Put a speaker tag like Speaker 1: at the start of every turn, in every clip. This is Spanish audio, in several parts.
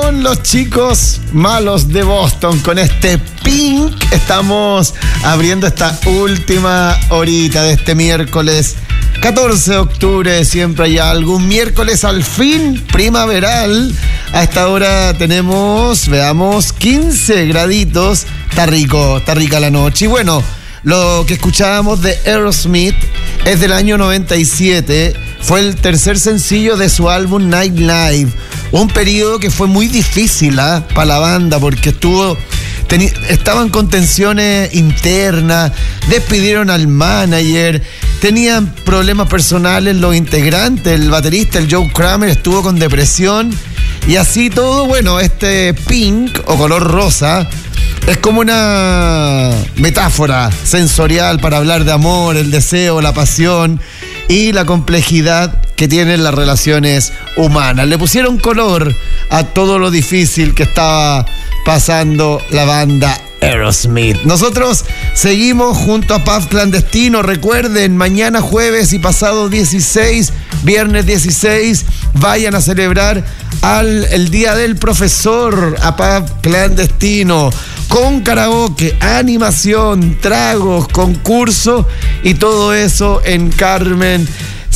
Speaker 1: con los chicos malos de Boston, con este Pink. Estamos abriendo esta última horita de este miércoles 14 de octubre. Siempre hay algún miércoles al fin primaveral. A esta hora tenemos, veamos, 15 graditos. Está rica la noche. Y bueno, lo que escuchábamos de Aerosmith es del año 97. Fue el tercer sencillo de su álbum Night Live. Un periodo que fue muy difícil para la banda porque estaban con tensiones internas, despidieron al manager, tenían problemas personales los integrantes, el baterista, el Joe Kramer, estuvo con depresión y así todo. Bueno, este Pink o color rosa es como una metáfora sensorial para hablar de amor, el deseo, la pasión y la complejidad que tienen las relaciones humanas. Le pusieron color a todo lo difícil que estaba pasando la banda Aerosmith. Nosotros seguimos junto a Pub Clandestino. Recuerden, mañana jueves y pasado 16, viernes 16, vayan a celebrar el Día del Profesor a Pub Clandestino, con karaoke, animación, tragos, concurso y todo eso en Carmen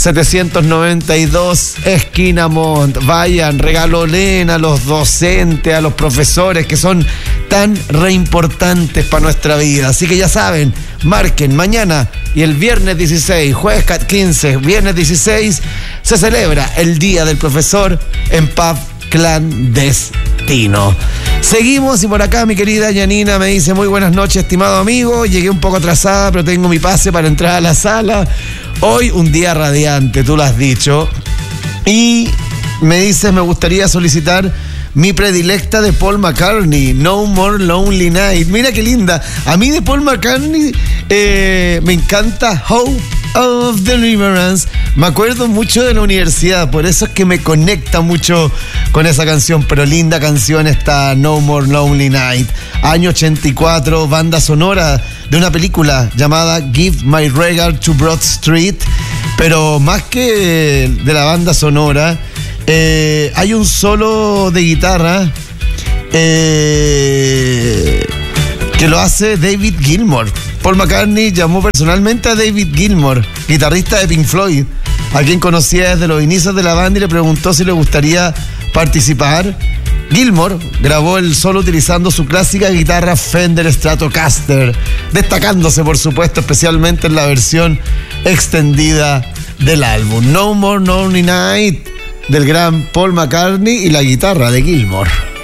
Speaker 1: 792, esquina Mont. Vayan, regalolen a los docentes, a los profesores que son tan reimportantes para nuestra vida. Así que ya saben, marquen mañana y el viernes 16, jueves 15, viernes 16, se celebra el Día del Profesor en Pub Clandestino. Seguimos y por acá mi querida Yanina me dice: muy buenas noches, estimado amigo, llegué un poco atrasada pero tengo mi pase para entrar a la sala. Hoy un día radiante, tú lo has dicho. Y me dice: me gustaría solicitar mi predilecta de Paul McCartney, No More Lonely Night. Mira qué linda. A mí de Paul McCartney me encanta Hope of Deliverance. Me acuerdo mucho de la universidad, por eso es que me conecta mucho con esa canción. Pero linda canción esta No More Lonely Night. Año 84, banda sonora de una película llamada Give My Regard to Broad Street. Pero más que de la banda sonora, hay un solo de guitarra que lo hace David Gilmour. Paul McCartney llamó personalmente a David Gilmour, guitarrista de Pink Floyd, a quien conocía desde los inicios de la banda, y le preguntó si le gustaría participar. Gilmour grabó el solo utilizando su clásica guitarra Fender Stratocaster, destacándose por supuesto especialmente en la versión extendida del álbum No More Lonely Night del gran Paul McCartney y la guitarra de Gilmour.